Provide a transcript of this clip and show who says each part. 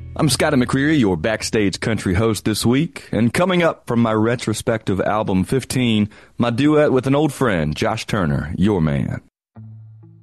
Speaker 1: I'm Scotty McCreery, your backstage country host this week, and coming up from my retrospective album 15, my duet with an old friend, Josh Turner, Your Man.